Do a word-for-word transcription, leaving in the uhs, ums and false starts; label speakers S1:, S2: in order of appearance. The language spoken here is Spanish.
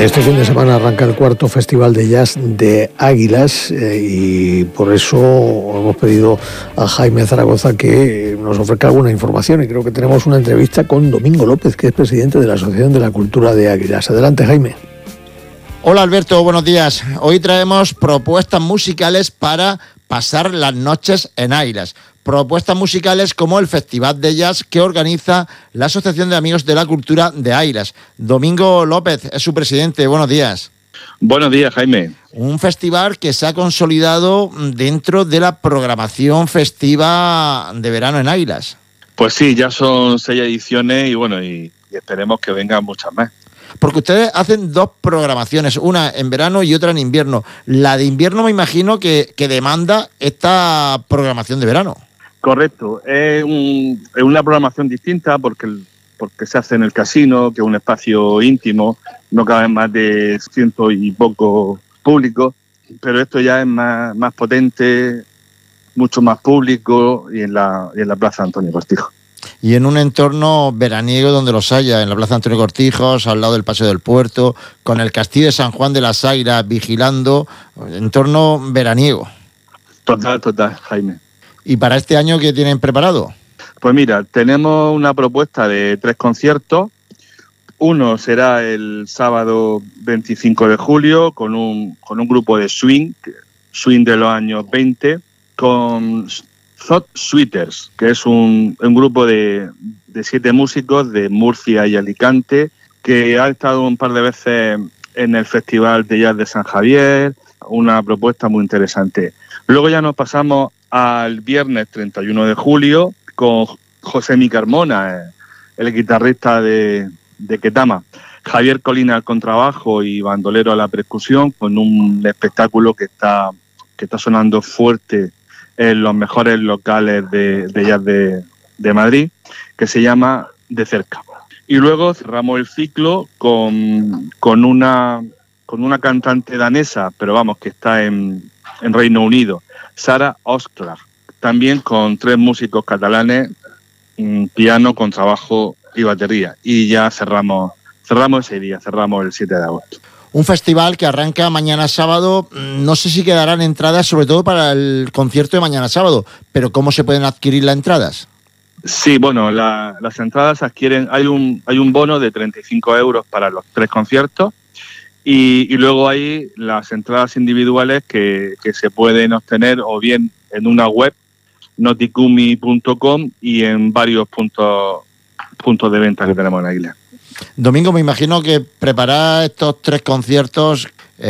S1: Este fin de semana arranca el cuarto Festival de Jazz de Águilas eh, y por eso hemos pedido a Jaime Zaragoza que nos ofrezca alguna información, y creo que tenemos una entrevista con Domingo López, que es presidente de la Asociación de la Cultura de Águilas. Adelante, Jaime.
S2: Hola Alberto, buenos días. Hoy traemos propuestas musicales para pasar las noches en Águilas. Propuestas musicales como el Festival de Jazz que organiza la Asociación de Amigos de la Cultura de Águilas. Domingo López es su presidente. Buenos días.
S3: Buenos días, Jaime.
S2: Un festival que se ha consolidado dentro de la programación festiva de verano en Águilas.
S3: Pues sí, ya son seis ediciones y bueno, y, y esperemos que vengan muchas más.
S2: Porque ustedes hacen dos programaciones, una en verano y otra en invierno. La de invierno me imagino que, que demanda esta programación de verano.
S3: Correcto, es, un, es una programación distinta porque, el, porque se hace en el casino, que es un espacio íntimo, no caben más de ciento y poco público, pero esto ya es más, más potente, mucho más público y en la, y en la Plaza Antonio Cortijo.
S2: Y en un entorno veraniego donde los haya, en la Plaza Antonio Cortijos, al lado del Paseo del Puerto, con el Castillo de San Juan de las Águilas vigilando, entorno veraniego.
S3: Total, total, Jaime.
S2: ¿Y para este año qué tienen preparado?
S3: Pues mira, tenemos una propuesta de tres conciertos. Uno será el sábado veinticinco de julio con un, con un grupo de swing, swing de los años veinte, con Thought Sweeters, que es un, un grupo de, de siete músicos de Murcia y Alicante, que ha estado un par de veces en el Festival de Jazz de San Javier, una propuesta muy interesante. Luego ya nos pasamos al viernes treinta y uno de julio con José Mi Carmona, el guitarrista de, de Ketama, Javier Colina al contrabajo y bandolero a la percusión, con un espectáculo que está, que está sonando fuerte en los mejores locales de, de jazz de, de Madrid, que se llama De Cerca. Y luego cerramos el ciclo con, con, una, con una cantante danesa, pero vamos, que está en, en Reino Unido, Sara Osklar, también con tres músicos catalanes, piano, contrabajo y batería. Y ya cerramos, cerramos ese día, cerramos el siete de agosto.
S2: Un festival que arranca mañana sábado. No sé si quedarán entradas, sobre todo para el concierto de mañana sábado, pero ¿cómo se pueden adquirir las entradas?
S3: Sí, bueno, la, las entradas se adquieren, hay un, hay un bono de treinta y cinco euros para los tres conciertos. Y, y luego hay las entradas individuales que, que se pueden obtener o bien en una web, noticumi punto com, y en varios puntos, puntos de venta que tenemos en Águilas.
S2: Domingo, me imagino que preparar estos tres conciertos